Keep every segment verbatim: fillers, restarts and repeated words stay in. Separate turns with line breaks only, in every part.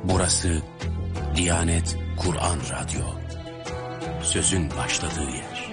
Burası Diyanet Kur'an Radyo. Sözün başladığı yer.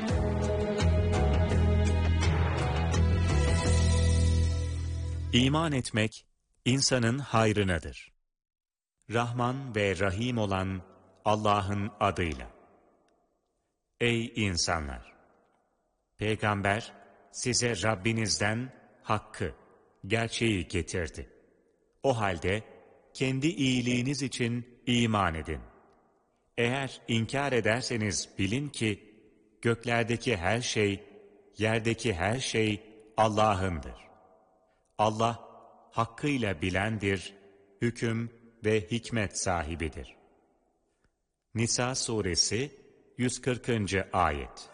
İman etmek, insanın hayrınadır. Rahman ve Rahim olan Allah'ın adıyla. Ey insanlar! Peygamber, size Rabbinizden hakkı, gerçeği getirdi. O halde, kendi iyiliğiniz için iman edin. Eğer inkar ederseniz bilin ki, göklerdeki her şey, yerdeki her şey Allah'ındır. Allah, hakkıyla bilendir, hüküm ve hikmet sahibidir. Nisa suresi yüz kırkıncı ayet.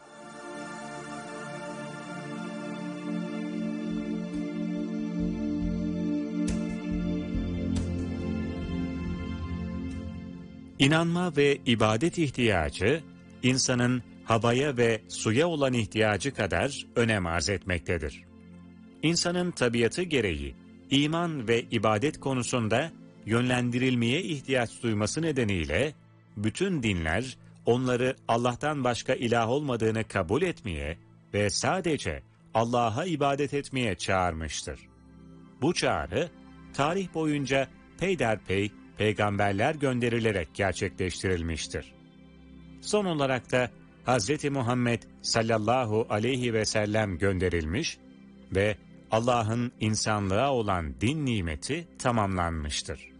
İnanma ve ibadet ihtiyacı, insanın havaya ve suya olan ihtiyacı kadar önem arz etmektedir. İnsanın tabiatı gereği, iman ve ibadet konusunda yönlendirilmeye ihtiyaç duyması nedeniyle, bütün dinler, onları Allah'tan başka ilah olmadığını kabul etmeye ve sadece Allah'a ibadet etmeye çağırmıştır. Bu çağrı, tarih boyunca peyderpey peygamberler gönderilerek gerçekleştirilmiştir. Son olarak da Hazreti Muhammed sallallahu aleyhi ve sellem gönderilmiş ve Allah'ın insanlığa olan din nimeti tamamlanmıştır.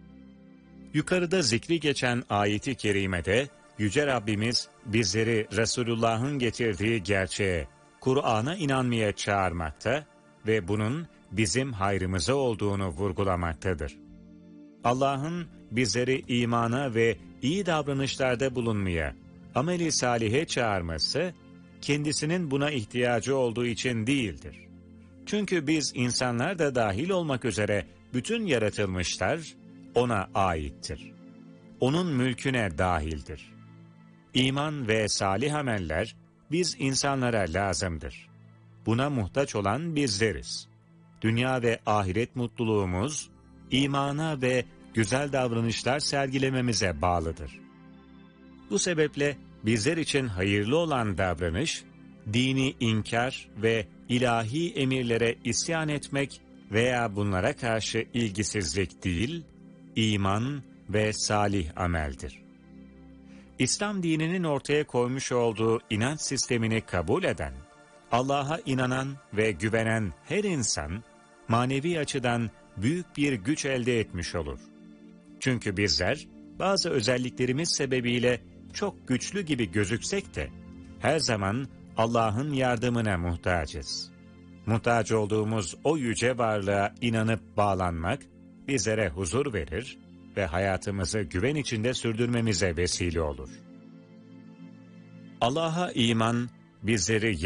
Yukarıda zikri geçen ayeti kerimede Yüce Rabbimiz bizleri Resulullah'ın getirdiği gerçeğe, Kur'an'a inanmaya çağırmakta ve bunun bizim hayrımıza olduğunu vurgulamaktadır. Allah'ın bizleri imana ve iyi davranışlarda bulunmaya, amel-i salihe çağırması, kendisinin buna ihtiyacı olduğu için değildir. Çünkü biz insanlar da dahil olmak üzere bütün yaratılmışlar ona aittir. Onun mülküne dahildir. İman ve salih ameller biz insanlara lazımdır. Buna muhtaç olan bizleriz. Dünya ve ahiret mutluluğumuz, imana ve güzel davranışlar sergilememize bağlıdır. Bu sebeple bizler için hayırlı olan davranış, dini inkar ve ilahi emirlere isyan etmek veya bunlara karşı ilgisizlik değil, iman ve salih ameldir. İslam dininin ortaya koymuş olduğu inanç sistemini kabul eden, Allah'a inanan ve güvenen her insan, manevi açıdan büyük bir güç elde etmiş olur. Çünkü bizler, bazı özelliklerimiz sebebiyle çok güçlü gibi gözüksek de, her zaman Allah'ın yardımına muhtacız. Muhtaç olduğumuz o yüce varlığa inanıp bağlanmak, bizlere huzur verir ve hayatımızı güven içinde sürdürmemize vesile olur. Allah'a iman, bizleri